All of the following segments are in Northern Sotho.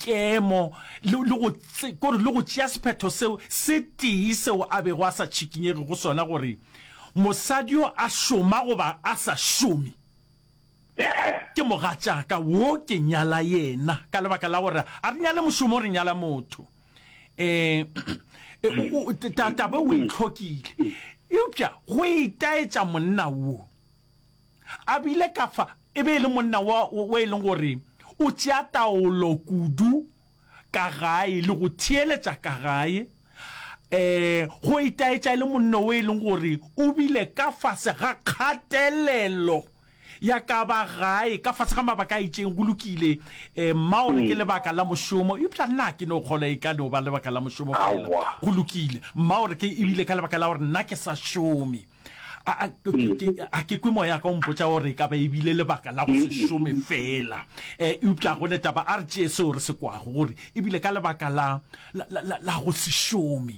boikemo le go tšea sephetho seo se tee seo a bego a sa tšhikinyege go sona gore mosadi yo a šoma goba a sa šome ke mogatšaka wo ke nyala yena ka lebaka la gore a re nyale mošomo re nyala motho taba o itlhokile eupša go itaetša monna wo a bile ka fa e be le monna wo e leng gore o tšea taolo kudu ka gae le go theeletša ka gae go itaetša le monna wo e leng gore o bile ka fase ga kgatelelo ya ka ba gae ka fase ga mabaka a itšeng go lokile maore ke lebaka la mošomo eupša nna ke no kgola e ka no ba lebaka la mošomo fela go lokile maore ke ebile ka lebaka la gore nna ke sa šome a ke kwe moya ka mpotsa gore ka ba ebile lebaka la go se šome fela eupša go netaba a re tšee seo re se kwago gore ebile ka lebaka la go se šome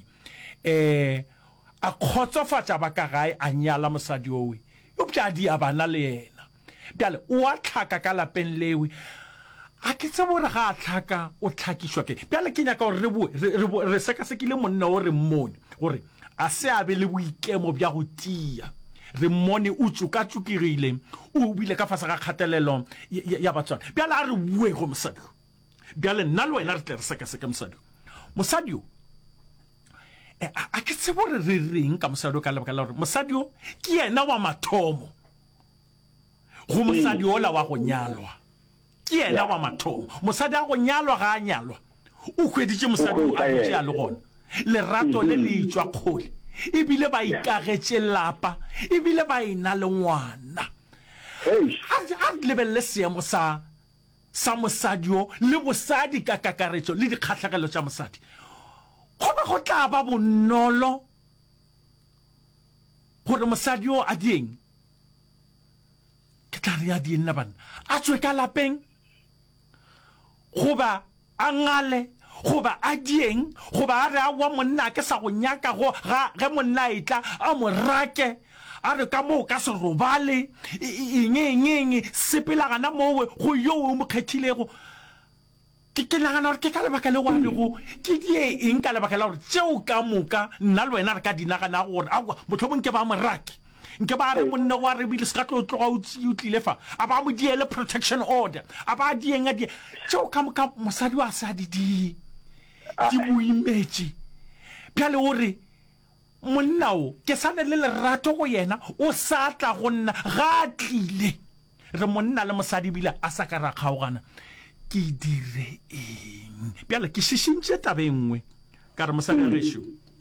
a kgotsofatša ba ka gae a nyala mosadi owe eupša a dia bana le yena bjale o a tlhaka ka lapeng lewe a ke tse bore ga a tlhaka o tlhakišwa ke bjale ke nyaka gore re sekasekile monna o re mmone gore a se a be le boikemo bja go tia re mmone o tšokatsokegile o bile ka fase ga kgatelelo ya batswana bjale a re bue go mosadi bjale nna le wena re tle re sekaseke mosadi o a ke tse bore re reng ka mosadi o ka lebaka la gore mosadi o ke yena wa mathomo go mosadi ola wa go nyalwa ke yena wa mathomo mosadi a go nyalwa ga a nyalwa o hweditše mosadi o a dutše a le gona lerato le le itswa kgole ebile ba ikagetše lapa ebile ba ena le ngwana a lebelele seemo sa mosadi o le bosadi ka kakaretšo le dikgatlhegelo tša mosadi go be go tla ba bonolo gore mosadi o a dieng ke tla re a dieng na bana a tswe ka lapeng goba a ngale goba a dieng goba a re a wa monna ke sa go nyaka ge monna a itla a mo rake a re ka moo ka se robale eng sepelagana mowe go yo o mo kgethilego ke nagana gore ke ka lebaka le gore go ke die eng ka lebaka la gore tšeo ka moka nna le wena re ka dinagana gore motlhomong ke ba mo rake nke ba re monna wa re bile se ka tlo tloga o tlile fa a ba mo diele protection order a ba dieng a die tšeo ka moka mosadi wa sa di boimetše bjale gore monna o ke sa ne le lerato go yena o sa tla go nna ga a tlile re monna le mosadi bile a sa ka ra kgaogana ke dire eng bjale ke šišintše tabe nngwe ka re mosadi rešo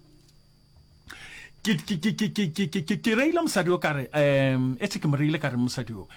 ke reile mosadi o kare etse ke mo reile ka re mosadi o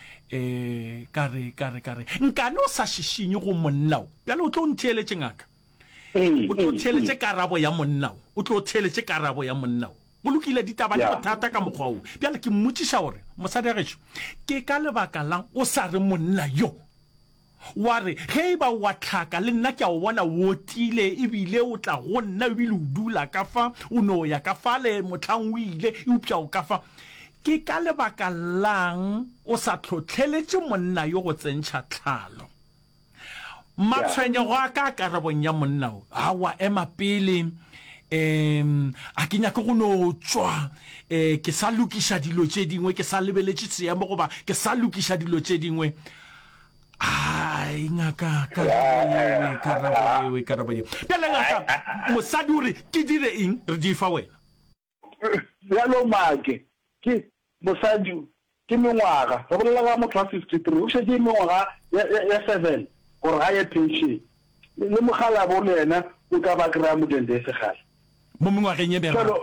kare nkane o sa šišinye go monna o bjale o tlo ntheeletše ngaka o tlo theeletše karabo ya monna o tlo theeletše karabo ya monna go lokile ditaba le bothata ka mokgwa o bjale ke mmotšiša gore mosadi gešo ke ka lebaka lang o sa re monna yo wa re ge ba wa tlhaka le nna ke a o bona o tile ebile o tla go nna ebile o dula ka fa o no ya ka fa le motlhang o ile eupša o ka fa ke ka lebaka lang o sa tlhotlheletše monna yo go tsentšha tlhalo matshwenyego a ka karabong ya monna o a wa ema pele a ke nyake go no tswa ke sa lokiša dilo tše dingwe ke sa lebeletše seemo goba ke sa lokiša dilo tše dingwe ai ngaka karabo yewe bjale ngaka mosadi ore ke dire eng re di fa wena bjalo make ke mosadi ke mengwaga re bolela ka motho wa 53 o šetse mengwaga ya 7 gore ga ye pension le mogala bo le yena o ka ba kry-a modende e segale mo mengwageng e beraro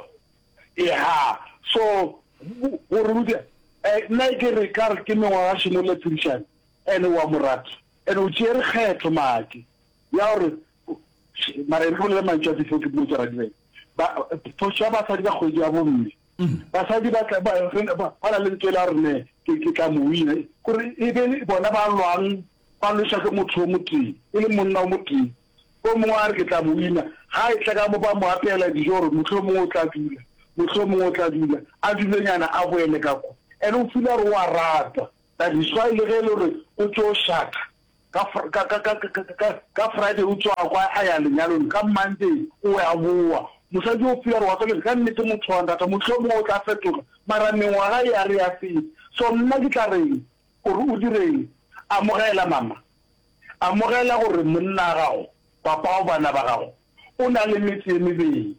so gore nna ke re kare ke mengwaga šimole pension ene wa morato ene o tšere kgetho make ya gore mare re bolele mantši a difo ke botsa radibeng phoso ya basadi ka kgwedi ya bomme basadi ba na le ntswela a rene ke tla moina gore e be bona ba lwang ba lwesa ke motho o motee e le monna o motee o mongwe a re ke tla moina ga e tla ka mo ba mo apela dijo gore motlho mongwe o tla dula a dulenyana a boele ka ko ene o fila re wa rata that is why le ge le gore o tlo shaka ka Friday o tswa kwa a ya lenyalong ka Monday o ya boa mosadi o fira wa tsole ka nnete motho wa ndata motho mo o tla fetoga mara mengwaga ya re ya fela so nna ke tla reng gore o direng amogela mama amogela gore monna gago papa o bana ba gago o na le metse e mebedi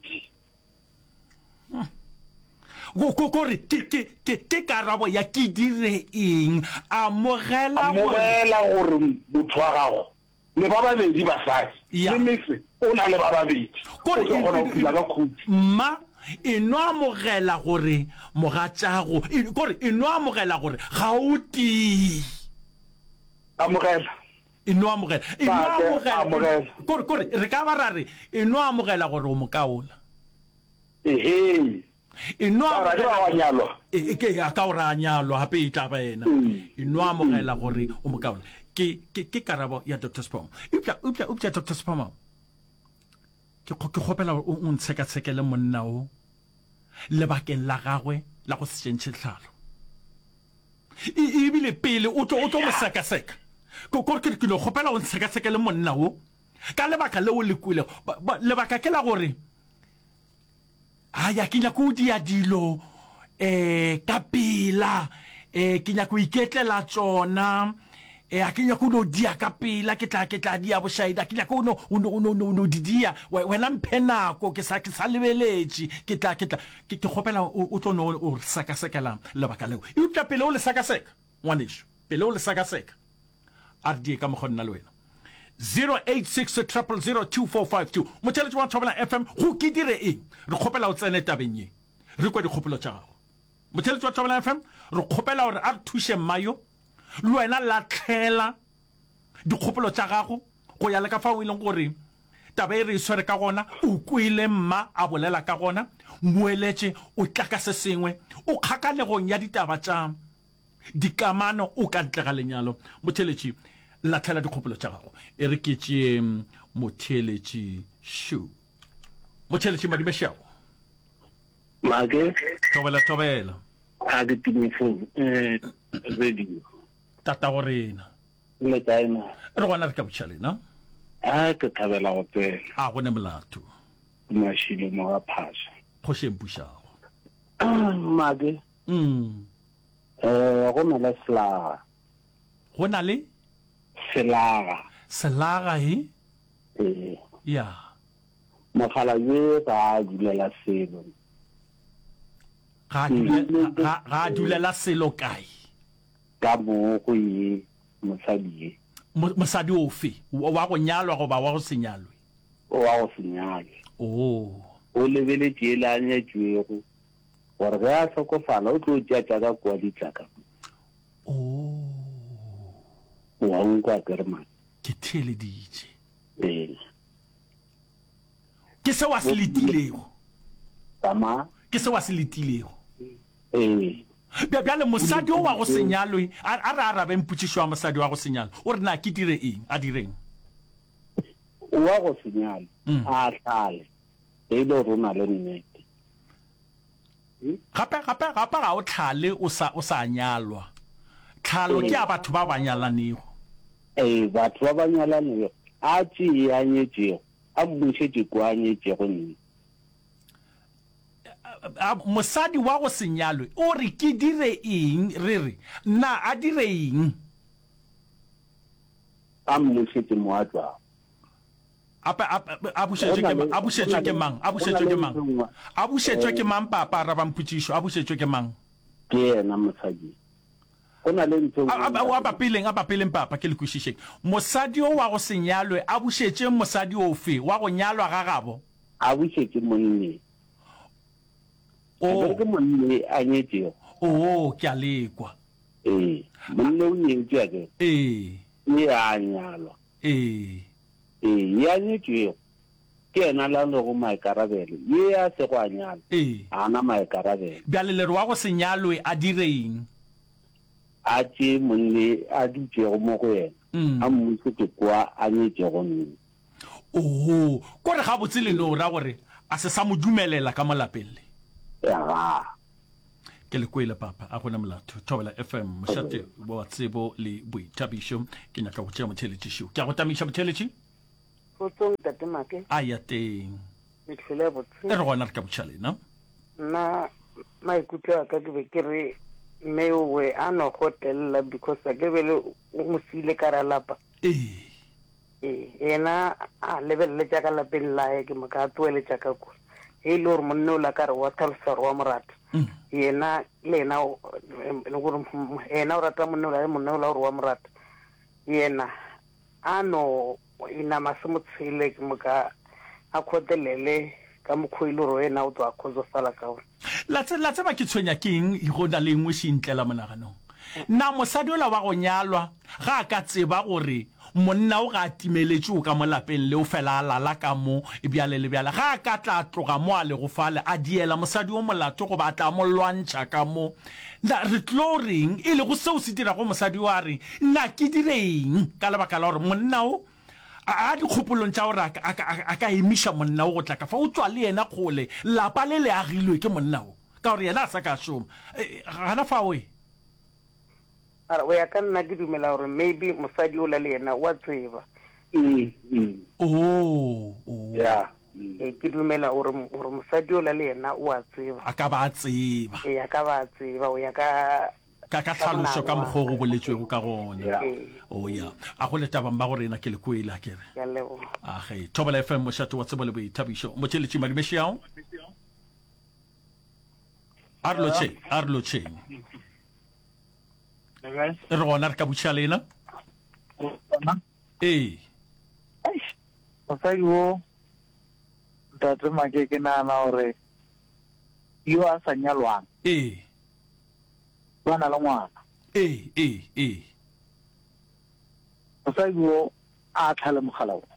go re ke karabo ya ke dire eng amogela gore motho wa gago le ba babedi basadi le metse o na le ba babedi mma eno amogela gore mogatšago kore eno amogela gore ga o ti amogela eno amogela kore re ka ba ra re eno amogela gore o mokaola eno amogela ke ya ka o ra nyalwa hape e tla ba ena eno amogela gore o mokaola ke karabo ya Dr. Spong upja Dr. Spong ke kgopela o ntsheka-tshekele monna o lebakeng la gagwe la go se tšentšhe tlhalo ebile pele o tlo mo seka-seka ke lo kgopela o ntsheka-tshekele monna o ka lebaka leo le kwile lebaka ke la gore aya ke nyako o dia dilo ka pela ke nyako iketlela tsona a ke nyako no dia ka pela ke tla dia bošaida ke nyako no didia wena mphenako ke sa lebeletše ke kgopela o tlo no o seka-sekela lebaka leo e utla pele o le seka-seka ngwanešo pele o le seka-seka a re die ka mogonna le wena 086000242 motšheletši wa Thobela FM go ke dire eng re kgopela o tsene tabeng ye re kwa dikgopelo tša gago motšheletši wa Thobela FM re kgopela gore a re thuše mmayo le wena latlhela dikgopelo tša gago go ya le ka fa o ileng gore taba e re swere ka gona o kwile mma a bolela ka gona moeletše o tla ka se sengwe o kgakalegong ya ditaba tša dikamano o ka ntle ga lenyalo motšheletši latlhela dikgopelo tša gago e re ke tšee motheletši shu motheletši madimešago Mage tobela a ke timifo radio tata go rena le taina re gona re ka botšhalena a ke thabela go tsela a gone molato mashilo mo ga phasa go šempušago Mage go na le slaga go na le selaga ya mogala ye ga dulela selo ga dulela selo kae ka mo go ye mosadi ofe wa go nyalwa goba wa go se nyalwe wa go se nyalwe o lebeletše le a nyetšwego gore ge a tlhokofala o tlo tšatša ka kua ditlaka wa nkwa kerman ke theleditše ke se wa se letilego ke se wa se letilego bjale mosadi o wa go senyalwe a re arabe mpotšišo wa mosadi wa go senyalwe o re na ke dire eng a direng wa go senyalwe a tlhale e le rona le nnete gape ga o tlhale o sa nyalwa tlhalo ke a batho ba ba nyalanego batho ba ba nyalanego a tšee a nyetšego a mmušetše kwa a nyetšego nne mosadi wa go senyalwe o re ke dire eng re na a dire eng a mmušetše moatswago a bušetšwe ke mang papa ra bampotšišo a bušetšwe ke mang ke yena mosadi go na le ntho a bapileng papa ke le kwešišeng mosadi o wa go senyalwe a bušetše mosadi ofe wa go nyalwa ga gabo a bušetše monne ke monne a nyetšego ke a lekwa monne o nyetšwa ke e a nyalwa ya nyetšwego ke yena la le go maikarabelo ye a se go a nyala a na maikarabelo bjale le re wa go senyalwe a direng a tšee monne a dutšego mo go yena a mmušetše kwa a nyetšego nne kore ga botse leno ra gore a se sa mo dumelela ka molapeng le ke le kwele papa a gona molato Thobela FM mošate wa tsebo le boithabišo ke nyaka go tšea motheletši šo ke a go tamiša motheletši Fotsong tatemake a ya teng mehlole botse re gona re ka botšhalena nna maikutlo a ka ke be ke re mewe a no hotelela because a ke bele mo sile ka ra lapa ena a lebelle tša ka lapeng lae ke mo ka tuele tša ka ko e le gore monne o la ka re wa thalsaro wa morata yena le ena ena o rata monne o la monne o la gore wa morata yena a no ina masimo tshile ke mo ka a khotelele ka mokhoile gore ena o tswa khozofala ka ona la tseba ke tshwenya keng go na le ngwe shintlela monagano na mosadi o la wa go nyalwa ga ka tseba gore monna o ga timeletše o ka mo lapeng le o fela a lala ka mo e bjale le bjale ga ka tla tloga mo a le go fale a diela mosadi o molato go batla mo lwantšha ka mo re tlo reng e le go seo se dirago mosadi wa re nna ke direng ka lebaka la gore monna o a dikgopolong tša gore a ka emiša monna o go tla ka fa o tswa le yena kgole lapa le le agilwe ke monna o ka gore yena a sa ka šoma gana fa oe ara o ya ka nna ke dumela gore maybe mosadi o la le yena wa tseba ya ke dumela gore mosadi o la le yena o a tseba a ka ba tseba a ka ba tseba o ya ka tlhaloso ka mokgwa go boletswego ka gona o ya a go letabang ba gore ena ke le kwele a kere age Thobela FM mošate wa tsebo le boithabišo motšheletši madimešeao a re lotšheng re gona re ka butša lena mosadi wo ntate make ke nagana gore yo a sa nyalwang ba na le ngwana mosadi wo a tlhale mogala o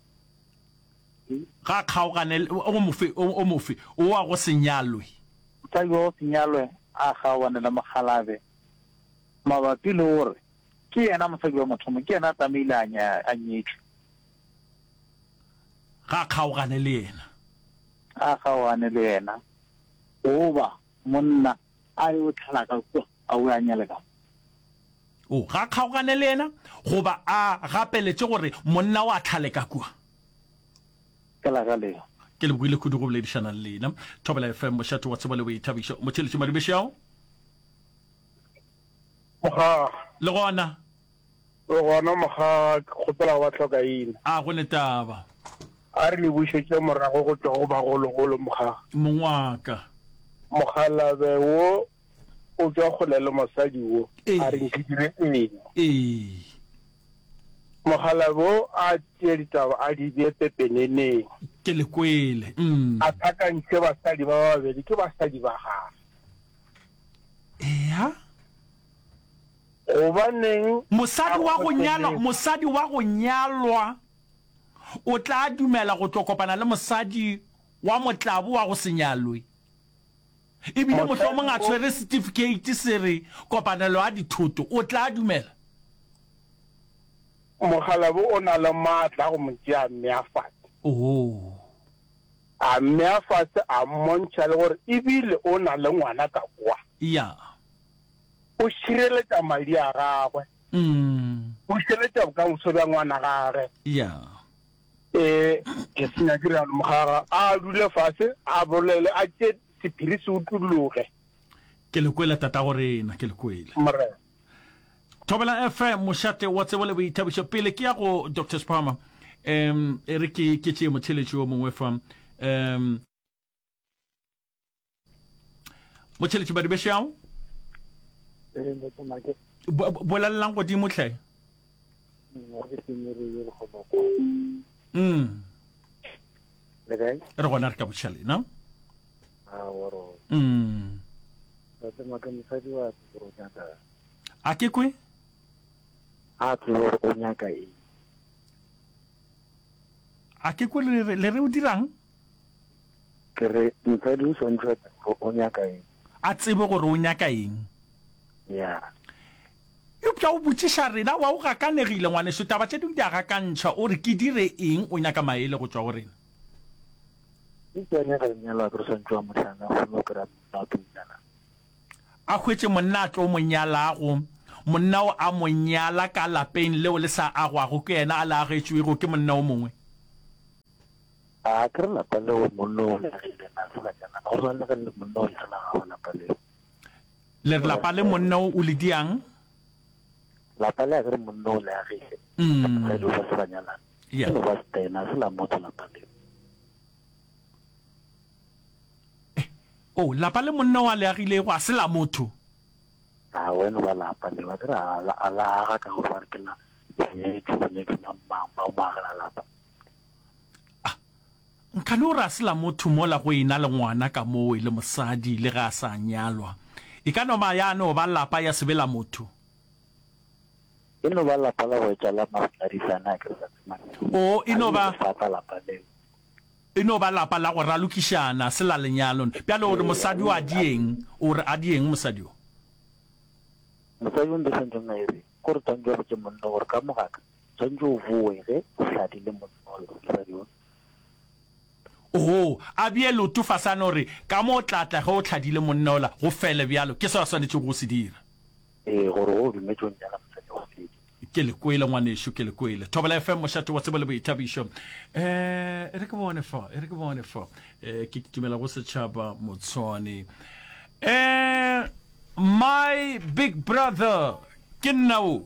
ga kgaogane o mofe o wa go senyalwe mosadi wo senyalwe a kgaoganela mogalabe mabapi le gore ke yena mosadi wa mothomo ke yena tamaile a nyetšwe ga kgaogane le yena a kgaogane le yena goba monna a yo tlhala ka kua a o a nyale ka ga kgaogane le yena goba a gapeletše gore monna o a tlhale ka kua ka laga leo ke le buile kudu go boledišana le lena Thobela FM mošate wa tsebo le boithabišo motšheletši madibešeao le gona moga kgopela wa tlhokaina a go netaba a re le bušetse morago go tswa go bagologolo mongwaka mogalabe wo o tswa kgole le mosadi wo a re nkidire eng mogalabe wo a tšee ditaba a di bee pepeneneng ke le kwele a tlhakantšhe basadi ba babedi ke basadi ba gage gobaneng mosadi wa go nyalwa o tla dumela go tlo kopana le mosadi wa motlabo wa go senyalwe ebile mohlomong a tshwere certificate se re kopanelo ya dithoto o tla dumela mogalabo o na le maatla go motšea mmeafatse a mmeafatse a mmontšha le gore ebile o na le ngwana ka kwa o šireletša madi a gagwe o šireletša bokamoso bja ngwana gage ke senya ke realo mogaga a dule fase a bolele a tše sephiri se utologe ke le kwele tata gore na ke le kwele Thobela FM mošate wa tsebo le boithabišo pele ke ya go Dr. Spama e re ke tšee motšheletši wo mongwe fa motšheletši badibešeao bolelelang godimo tlhe re gona re ka botšha lena a ke kwe a ke kwe le re o dirang ke re mosadi o swantse o nyaka eng a tsebe gore o nyaka eng eupša o botšiša rena wa o gakanegile ngwaneso taba tše dingwe di a gakantšha o re ke dire eng o nyaka maele go tswa go rena a hwetse monna tlo mo nyalago monna o a mo nyala ka lapeng leo le sa agwago ke ena a la agetšwego ke monna o mongwe a kre lapa leo monno le agile na sela jana go rana ka le monno le sala ga lapa leo le lapa le monna o le diang lapa le agre monno le agile le do sa sela jana ya no ba tena sela motho lapa leo oh lapa le monna wa le agile go a sela motho a bueno ba lapa le ba dira ala ga ka go fara kena ye tsone ke mama ba ga lapa nkano ra sela motho mola go ina le ngwana ka mo le mosadi le ga sa nyalwa e ka no ma ya no ba lapa ya sebela motho eno ba lapa la go tšala mafarisana ke sa tsmana o ino ba lapa le ino ba lapa la go ralukishana sela lenyalo bjalo gore mosadi wa dieng o re a dieng mosadi o mosadi o ndesentse ngere gore tantjo go tšemonna gore ka mogaka tantjo o boe ge o hladile monnolo radio oh a bielo tu fasana gore ka mo tlatla ge o tlhadile monnola go fele bjalo ke seo swanetse go se dira gore o dumetsong jana mosadi wa sedi ke le kwele ngwanesho ke le kwele Thobela FM mošate wa tsebele boithabišo e re ke bone fa ke kitimela go setšhaba motshwane my big brother ke nnao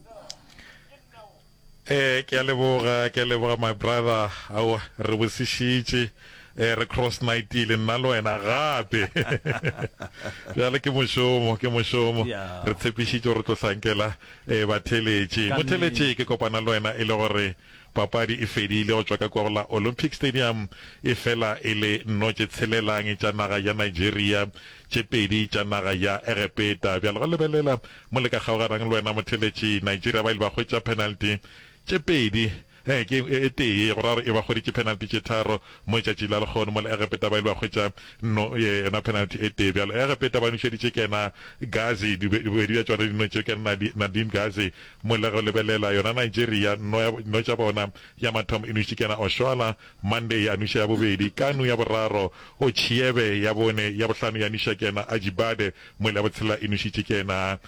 ke a leboga my brother ao re bosišitše re cross night ile nna le wena gape bjale ke mošomo re tshepišitše gore tlo sankela batheletše motheletše ke kopana le wena e le gore papadi e fedile go tšwa ka kwa Olympic Stadium e fela e le nnotše tshelelang tša naga ya Nigeria tše pedi tša naga ya Egepeta bjale go lebelela mo le ka kgaoganang le wena motheletše Nigeria ba ile ba hwetša penalty tše pedi ke tee go raro e ba goditše penalty tše tharo mo tšatši la lekgono mo le Egepeta ba ile ba hwetša yena penalty e tee bjalo Egepeta ba nošeditše kena Gazi dibedi bja tšona dinotše kena Nadine Gazi mo le go lebelela yona Nigeria no tša bona ya mathomo e nošitše kena Oshoala Monday ya noša ya bobedi Kanu ya boraro o Chiebe ya bone ya bohlano ya noša kena Ajibade mo le ya botshela e nošitše kena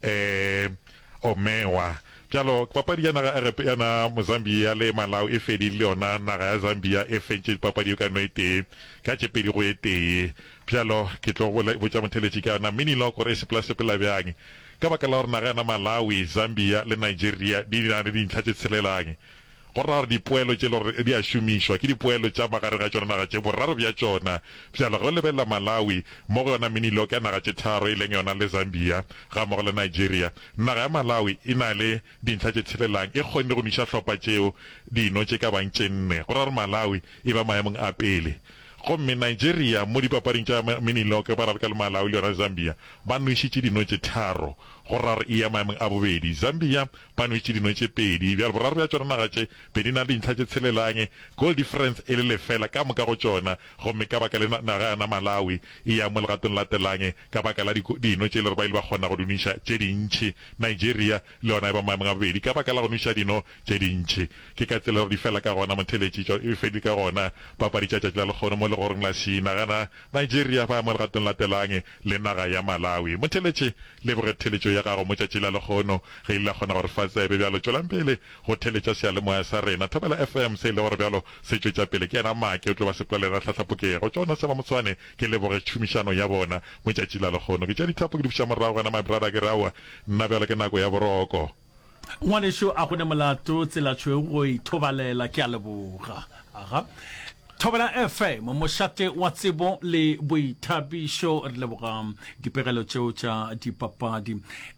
Omewa bjalo papadi ya naga ya Mozambia le Malawi e fedile yona naga ya Zambia e fentše papadi ka no e tee ka tšepedi go e tee bjalo ke tlo botša motheletši ka yona mini lock gore e sepela bjang ka baka la gore naga ya Malawi Zambia le Nigeria di na le dintlha tše tshelelang go raro dipoelo tše le gore di a šomišwa ke dipoelo tša magare ga tšona naga tše boraro bja tšona bjalo go lebelela Malawi mo go yona mini lock ya naga tše tharo e leng yona le Zambia ga mmogo le Nigeria naga ya Malawi e na le dintlha tše tshelelang e kgonne go niša hlopha tšeo dino tše ka bang tše nne go raro Malawi e ba maemong a pele gomme Nigeria mo dipapading tša mini lock ba raro ka le Malawi le yona Zambia ba nošitše dino tše tharo go raro e ya maemong a bobedi Zambia ba nošitše dino tše pedi bjalo boraro bja tšona naga tše pedi na dintlha tše tshelelang goal difference e le lefela ka moka go tšona gomme ka baka le naga ya Malawi e ya mo legatong latelang ka baka la dino tše le gore ba ile ba kgona go duniša tše dintšhi Nigeria le yona e ba maemong a bobedi ka baka la go duniša dino tše dintšhi ke ka tsela gore di fela ka gona motheletši e fedi ka gona papadi tša tšatši la lekgono mo legoreng la šina gana Nigeria ba mo legatong latelang le naga ya Malawi motheletši le boge theletšo ya gago mo tšatši la lekgono ge ile la kgona gore fatsebe bjalo tšwelang pele go theletša seyalemoya sa rena Thobela FM se ile gore bjalo se tšwetša pele ke yana make o tlo ba sepolelena tlhatlhapokego tšona se ba motshwane ke leboge tšhomišano ya bona mo tšatši la lekgono ke tša dithapo ke di buša morago gana my brother ke rawa nna bjalo ke nako ya boroko ngwanesho a gone molato tsela tšhweu go ithobalela ke a leboga aga Thobela FM mošate wa tsebo le boithabišo re leboga dipegelo tšeo tša dipapadi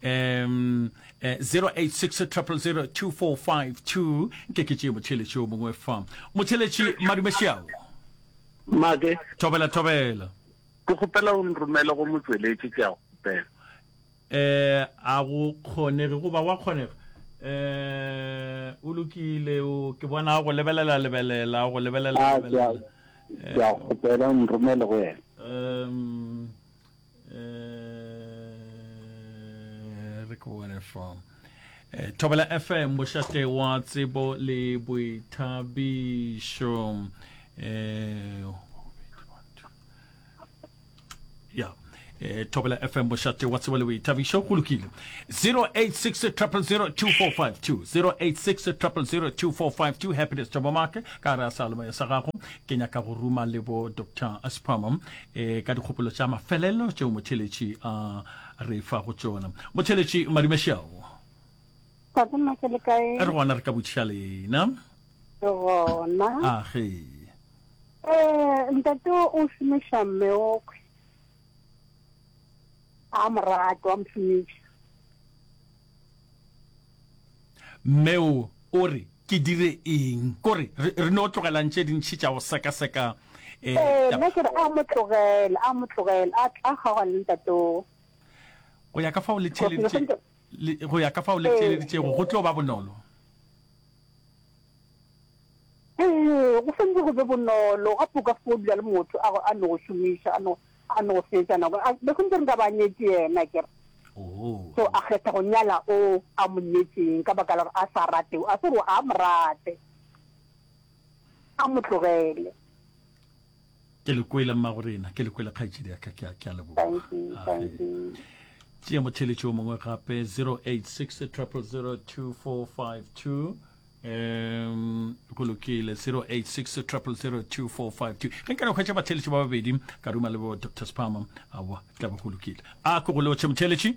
086000245 ke tšee motheletši o mongwe fa motheletši madumešiao make Thobela ke kgopela o nromele go motsweletši ke a go kgopela a go kgonege goba wa kgonega o lokile o ke bona go lebelela go lebelela ke a kgopela o nromele go yena re ke bone fa Thobela FM mošate wa tsebo le boithabišo ya Tobela FM Boshate what's well we tabi show kulukile 086000245 086000245 happiness jabamake kara salama ya sagago kenya ka go ruma lebo Dr. Aspamam ka dikgopolo tša mafelelo tšeo motheletši a re fa go tsona motheletši Marimeshao Tatuna ke le kae re gona re ka botšhale na gona ge ntate o shumisha mmeo amrato amshumisha mmeo ore ke dire eng kore re no tlogela ntše dintšhi tša go seka-seka nna ke re a mo tlogela a kgaga le ntato go ya ka fa o letšeleditšego go tlo ba bonolo go sentse go be bonolo ga puka fodula le motho a no go šomiša a no go fetsa nako be go ntse re ka ba nyetse yena kere so a kgetha go nyala o a mo nyetseng ka baka la gore a sa rateo a se gore a mo rate a mo tlogele ke le kwela mmagorena ke le kwela kgaitšedi ya ka ke a leboga tšea motheletši o mongwe gape 086000245 go lokile 086000245 ge nka re kgwetša batheletši ba babedi ka ruma le bo Dr. Spama awa tla ba go lokile a ko go lewetše motheletši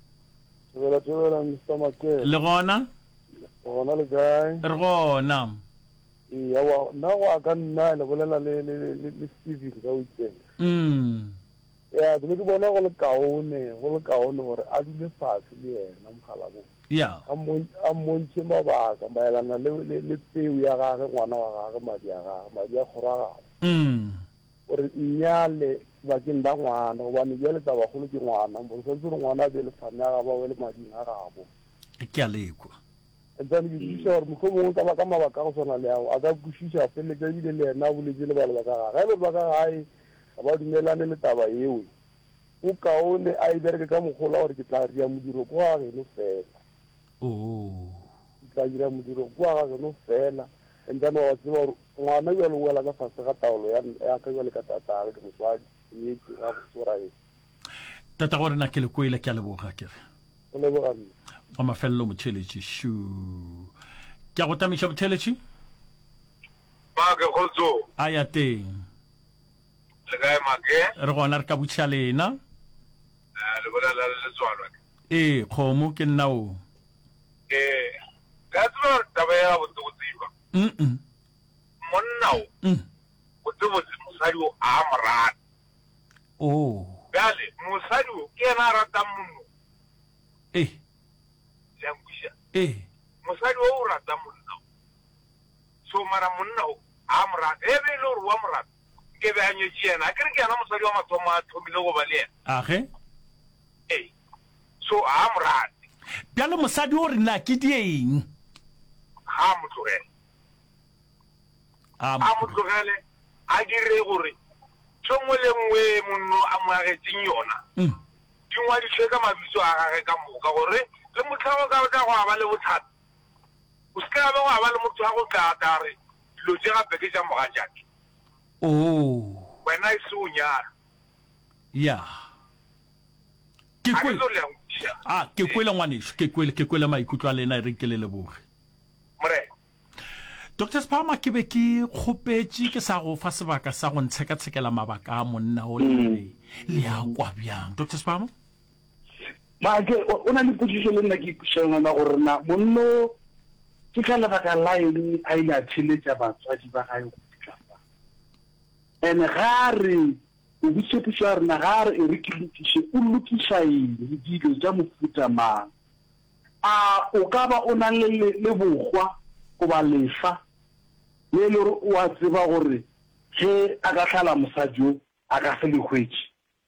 le gona le kae re gona yawa nna go a ka nna le bolela le Steven ka weekend ya ke bona go le kaone gore a dule fatshe le yena mogala ya a mmontšhe mabaka maelana le peu ya gage ngwana wa gage madi a kgoragago gore nnyale bakeng la ngwana gobane jale tabagolo ke ngwana bo santse gore ngwana a be lefane ya gaba o le mading a gabo ke a lekwa entsane ke diša gore mokgwa mongwe ka baka mabaka a go tshwana le yago a ka kwešiša feletse ebile le ena a boletse le bale ba ka gage ga e le ba ka gae ga ba dumelane le taba eo o kaone a e bereke ka mokgola gore ke tla ria modiro ko ga geno fela ke tla dira modiro ko ga geno fela entsane wa tseba gore ngwana jalo o wela ka fase ga taolo ya ka jale ka tatage ke motswadi etse ga bosora e tata gore na ke le kwele ke a leboga kere o lebogane a mafelelo motheletši shu ke a go tamiša motheletši Make khotso a ya teng le kae make re gona re ka botša lena le bona la le tswalwa kgomo ke nna o ka tswa taba ya go tsiba monna o go tsebo mosadi o a morata bjale mosadi o ke ena a ratang monno jankwisha mosadi o o ratang monna so mara monna o a morata e be le gore wa morata ke be a nyetše ena a kere ke yana mosadi wa mathomo a thomile go ba le ena age so a morate bjale mosadi o re na ke dieng ga motlogele a dire gore tshongwe le nngwe monno a mo agetseng yona di ngwadiswe ka mabitso a gage ka moka gore le motlhago ka tla go a ba le bothata o se ka be go a ba le motho a go tlata re dilo tse gape ke tša moga jake wena e se o nyala ya ke kwele ngwanešo ke kwele maikutlo a lena e re ke le leboge more Dr. Spama ke be ke kgopetše ke sa go fa sebaka sa go ntsheka-tshekela mabaka a monna o le a kwa bjang Dr. Spama make o na le potsišo le nna ke ikušelana gore na monno ke ka lebaka la eng a ile a theletša batswadi ba gae go fitlhafa and ga re o butsepušo ya rena ga re e re ke lokiše o lokiša eng dilo tša mofuta mang a o ka ba o na le bogwa goba lefa le le gore o a tseba gore ge a ka tlhala mosadi o a ka se lekgwetše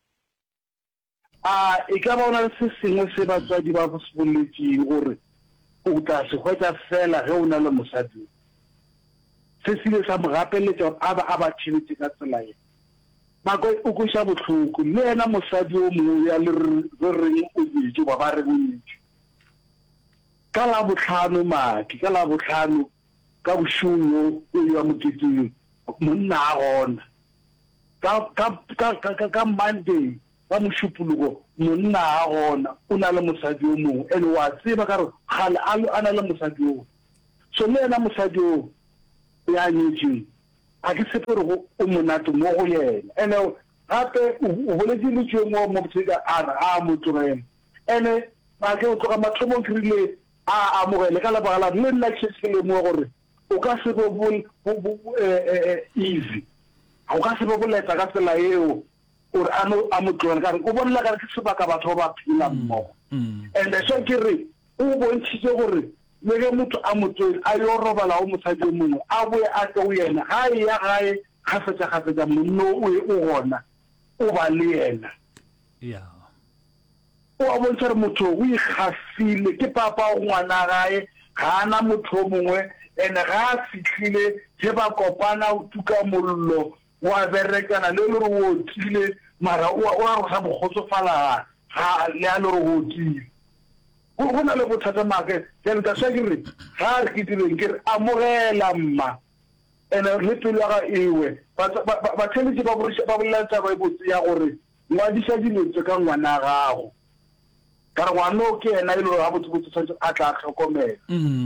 e ka ba o na le se sengwe se batswadi ba go se boletseng gore o tla se hwetša fela ge o na le mosadi se sile sa mo gapeletša gore a ba thibetse ka tsela ye mako o kweša bohloko le yena mosadi o mongwe ya le reng o nyetše ba reng o nyetše ka la botlhano maki ka la botlhano ka bošomo o ya moketeng monna a gona ka Monday ba mošupologo monna a gona o na le mosadi o mongwe ene wa tseba ka re gale a na le mosadi o so le ena mosadi o ya nyetseng a ke sepe gore o monate mo go yena ene gape o boletse letswe mo botsheka a mo tlogela ene ba ke o tloga mathomo krile a amogele ka lebaka la le nna tšhesele mo gore o ka se bo easy o ka se bo boleta ka tsela eo or a mo tlogela ka re o bonela ka re ke sebaka batho ba phela mmogo and so ke re o bontshitse gore le ge motho a motsweng a yo robala o mosadi o mongwe a boe a tlo yena ga e ya gae kgafetsa monno o gona o ba le yena o a bontsha re motho o ikgafile ke papa o ngwana gae ga ana motho o mongwe ene ga a fitlhile ge ba kopana o tuka mollo wa berekana le le re o tile mara o a go sa bokgotsofala ga le a le re o tile go na le bothata make ke nka sa ke re ga re ke direng ke re amogela mma ene le pelo ga ewe ba tshwanetse ba bolela ba botse ya gore ngwadisa diletse ka ngwana gago ka re ngwana o ke ena e le ga botse tshwanetse a tla tlhokomela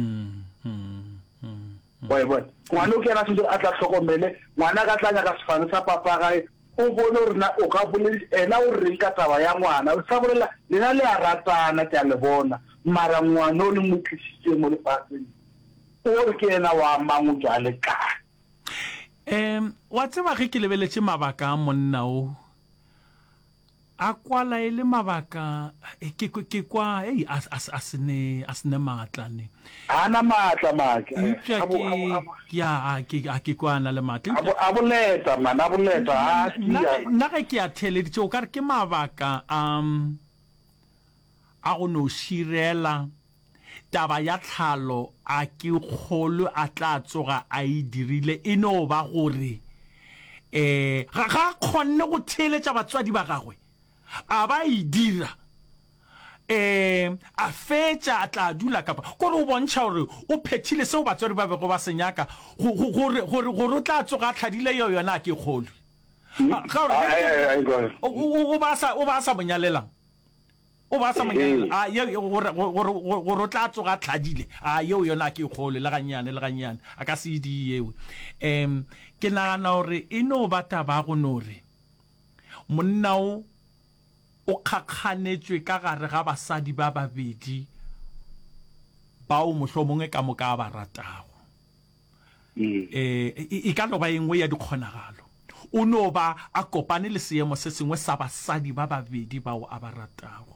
ngwana o ke ena tshwanetse a tla tlhokomele ngwana ka tlanya ka sefane sa papa gae o bone gore o ka bole ena o reng ka taba ya ngwana o sa bolela lena le a ratana ke a le bona mara ngwana o le mo tlisitse mo lefatsheng o re ke ena wa mang o tswa le kae wa tseba ge ke lebeletse mabaka a monna o a kwala e le mabaka ke kwa a sene maatlane ana maatla make ke kwana le maatla a boleta mana a boleta nna ge ke a theleditse o ka re ke mabaka a go no shirela taba ya tlhalo a ke kgolo a tla tsoga a e dirile e no ba gore ga kgonne go theletša batswadi ba gagwe a ba e dira a fetša a tla dula kapa gore o bontšha gore o phethile seo batswadi ba bego ba senyaka gore o tla tsoga a tlhadile yona a ke kgolo o ba sa monyalelang o ba sa monyalelang gore o tla tsoga a tlhadile a yeo yona a ke kgolo le gannyane a ka se di ewe ke nagana gore e no ba taba go nore monna o kgakganetswe ka gare ga basadi ba babedi bao mohlomongwe ka moka ba ratago e ka no ba engwe ya dikgonagalo o no ba a kopane le seemo se sengwe sa basadi ba babedi bao a ba ratago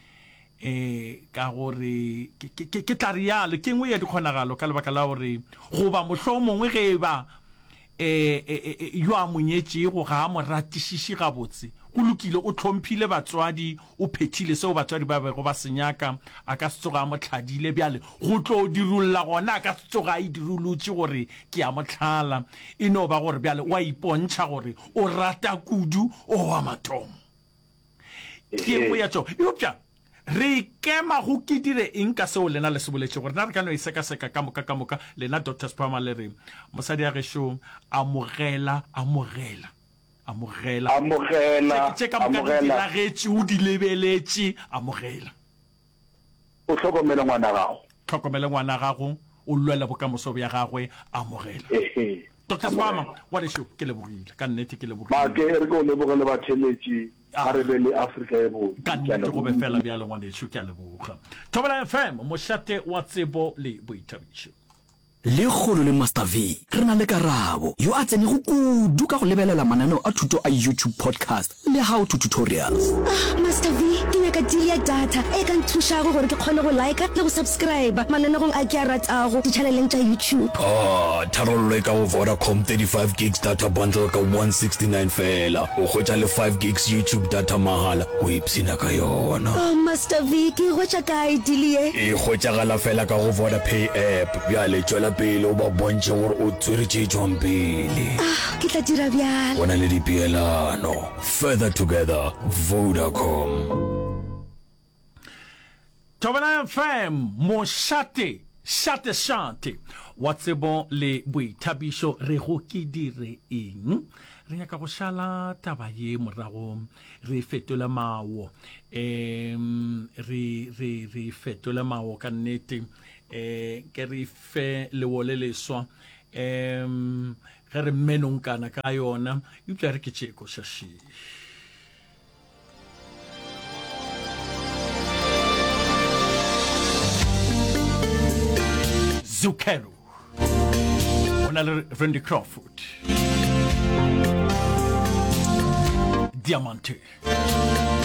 ka gore ke tla rialo ke engwe ya dikgonagalo ka lebaka la gore goba mohlomongwe ge ba yo a monyetse go ga mo ratišiši gabotse go lokile o tlhomphile batswadi o phethile seo batswadi ba bego ba senyaka a ka se tsoga a mo tlhadile bjale go tlo dirulla gona a ka se tsoga a e dirolotse gore ke a motlhala e no ba gore bjale o a ipontšha gore o rata kudu o wa mathomo ke engwe ya tso eopša re kema go ke dire eng ka seo lena le se boletse gore na re ka no e sekaseka ka moka lena Dr. Spama le re mosadi ya gešo amogela tse ka moka di diragetše o di lebeletše amogela o tlhokomele ngwana gago o lwela bokamoso bja gagwe amogela Dr. Spama wa gešo ke lebogile ka nnete ke lebogile re ko lebogele batheletši a re be le Afrika e bo ka nnete go be fela bjalo ngwanešo ke a leboga Thobela FM mošate wa tsebo le boithabišo le kgolo le Master V re na le Karabo yo a tsene go kudu ka go lebelela mananeo a thuto a YouTube podcast le how to tutorials Master V ke nyaka deal ya data e ka nthuša gore ke kgone go like le go subscribe mananeo a ke a ratago di channeleng tša YouTube tharollo e ka go Vodacom 35 gigs data bundle ka 169 fela o hwetša le 5 gigs YouTube data mahala o ipsina ka yona Master V ke hwetša kae deal ye e hwetšagala fela ka go Vodapay app bjale tšwela pele o ba bontše gore o tsweretše tšwang pele ke tla dira bjalo bona le dipeelano further together Vodacom Thobela FM mošate shate wa tsebo le boithabišo re go ke dire eng re nyaka go šala taba ye morago re fetola mawo re fetola mawo ka nnete ke re fe lewole leswa ge re mmenong kana ka yona eupša re ke tšeko šaši Zucchero ona le Randy Crawford Diamante